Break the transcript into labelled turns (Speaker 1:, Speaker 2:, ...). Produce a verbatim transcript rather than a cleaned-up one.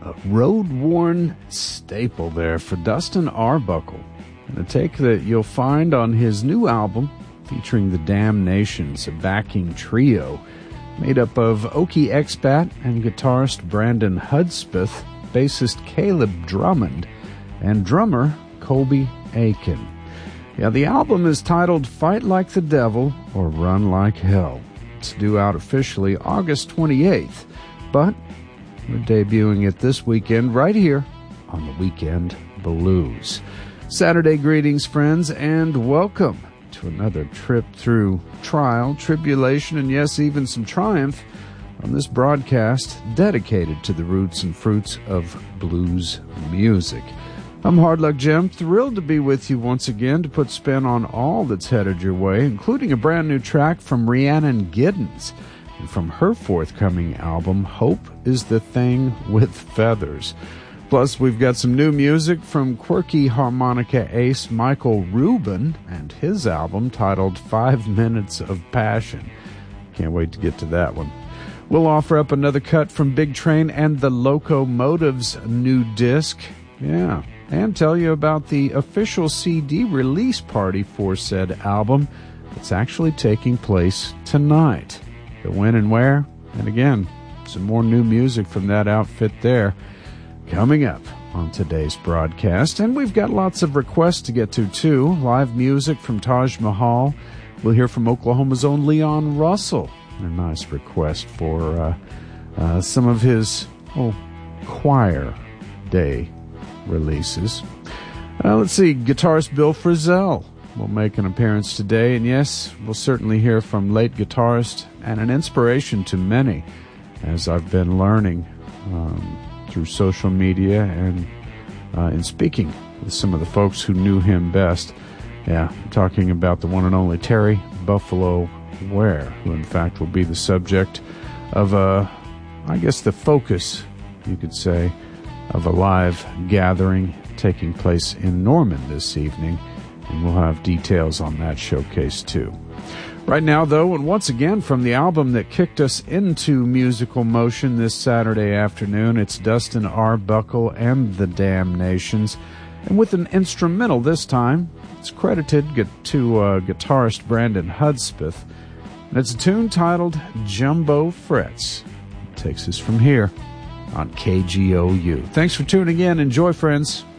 Speaker 1: A road-worn staple there for Dustin Arbuckle, and a take that you'll find on his new album featuring the Damnations, a backing trio made up of Okie expat and guitarist Brandon Hudspeth, bassist Caleb Drummond, and drummer Colby Aiken. Yeah, the album is titled Fight Like the Devil or Run Like Hell. It's due out officially August twenty-eighth, but we're debuting it this weekend right here on the Weekend Blues. Saturday greetings, friends, and welcome to another trip through trial, tribulation, and yes, even some triumph on this broadcast dedicated to the roots and fruits of blues music. I'm Hard Luck Jim, thrilled to be with you once again to put spin on all that's headed your way, including a brand new track from Rhiannon Giddens, and from her forthcoming album, Hope is the Thing with Feathers. Plus, we've got some new music from quirky harmonica ace Michael Rubin and his album titled Five Minutes of Passion. Can't wait to get to that one. We'll offer up another cut from Big Train and the Locomotives' new disc. Yeah. And tell you about the official C D release party for said album that's actually taking place tonight. The when and where, and again, some more new music from that outfit there coming up on today's broadcast. And we've got lots of requests to get to, too. Live music from Taj Mahal. We'll hear from Oklahoma's own Leon Russell. A nice request for uh, uh, some of his oh, choir day releases. Uh, let's see, guitarist Bill Frisell will make an appearance today, and yes, we'll certainly hear from late guitarist and an inspiration to many, as I've been learning um, through social media and uh, in speaking with some of the folks who knew him best. Yeah, I'm talking about the one and only Terry Buffalo Ware, who in fact will be the subject of a, I guess the focus, you could say, of a live gathering taking place in Norman this evening, and we'll have details on that showcase too. Right now, though, and once again from the album that kicked us into musical motion this Saturday afternoon, it's Dustin Arbuckle and the Damnations, and with an instrumental this time. It's credited to uh, guitarist Brandon Hudspeth, and it's a tune titled Jumbo Frets. It takes us from here on K G O U. Thanks for tuning in. Enjoy, friends.